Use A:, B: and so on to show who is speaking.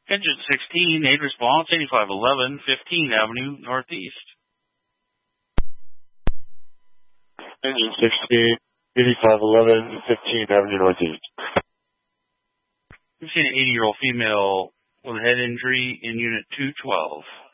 A: Engine 16, aid response, 8511, 15 Avenue Northeast.
B: Engine 16, 8511, 15 Avenue Northeast.
A: We've seen an 80-year-old female with a head injury in Unit 212.